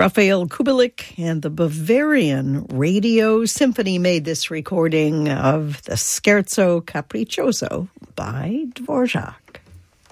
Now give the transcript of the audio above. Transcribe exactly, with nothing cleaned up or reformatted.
Rafael Kubelik and the Bavarian Radio Symphony made this recording of the Scherzo Capriccioso by Dvorak.